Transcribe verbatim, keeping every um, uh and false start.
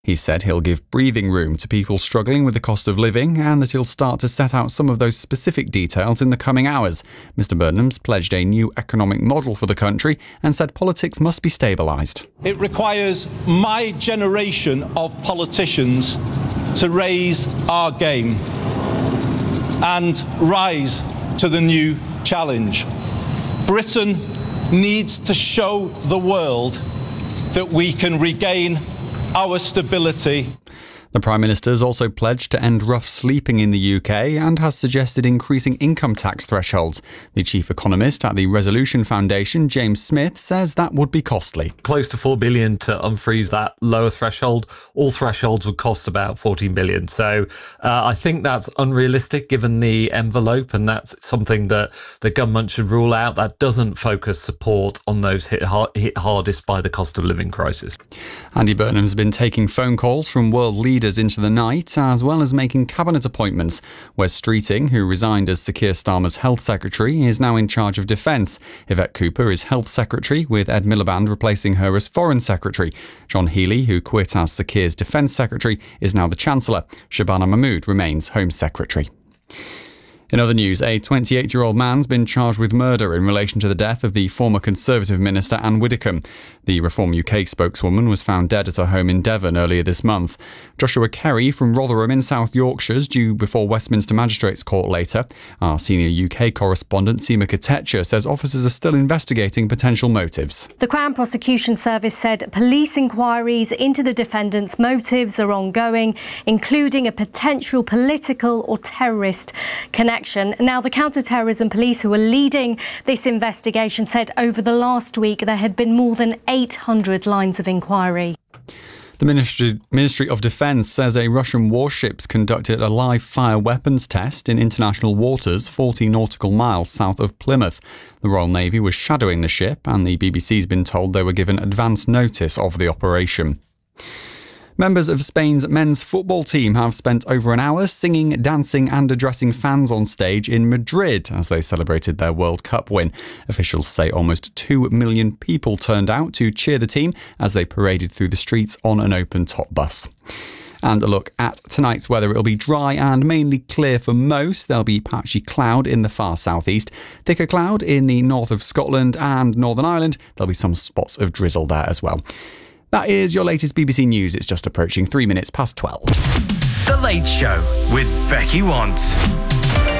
He said he'll give breathing room to people struggling with the cost of living and that he'll start to set out some of those specific details in the coming hours. Mister Burnham's pledged a new economic model for the country and said politics must be stabilised. It requires my generation of politicians to raise our game and rise to the new challenge. Britain needs to show the world that we can regain our stability. The Prime Minister has also pledged to end rough sleeping in the U K and has suggested increasing income tax thresholds. The chief economist at the Resolution Foundation, James Smith, says that would be costly. Close to four billion dollars to unfreeze that lower threshold. All thresholds would cost about fourteen billion dollars. So uh, I think that's unrealistic given the envelope, and that's something that the government should rule out. That doesn't focus support on those hit, hard, hit hardest by the cost of living crisis. Andy Burnham's been taking phone calls from world leaders into the night, as well as making cabinet appointments. Wes Streeting, who resigned as Sir Keir Starmer's health secretary, is now in charge of defence. Yvette Cooper is health secretary, with Ed Miliband replacing her as foreign secretary. John Healey, who quit as Sir Keir's defence secretary, is now the chancellor. Shabana Mahmood remains home secretary. In other news, a twenty-eight-year-old man's been charged with murder in relation to the death of the former Conservative minister Anne Widdecombe. The Reform U K spokeswoman was found dead at her home in Devon earlier this month. Joshua Kerry from Rotherham in South Yorkshire is due before Westminster Magistrates Court later. Our senior U K correspondent Seema Katecha says officers are still investigating potential motives. The Crown Prosecution Service said police inquiries into the defendant's motives are ongoing, including a potential political or terrorist connection. Now, the counter-terrorism police who are leading this investigation said over the last week there had been more than eight hundred lines of inquiry. The Ministry, Ministry of Defence says a Russian warship conducted a live-fire weapons test in international waters forty nautical miles south of Plymouth. The Royal Navy was shadowing the ship, and the B B C's been told they were given advance notice of the operation. Members of Spain's men's football team have spent over an hour singing, dancing and addressing fans on stage in Madrid as they celebrated their World Cup win. Officials say almost two million people turned out to cheer the team as they paraded through the streets on an open-top bus. And a look at tonight's weather. It'll be dry and mainly clear for most. There'll be patchy cloud in the far southeast, thicker cloud in the north of Scotland and Northern Ireland. There'll be some spots of drizzle there as well. That is your latest B B C News. It's just approaching three minutes past twelve. The Late Show with Becky Want.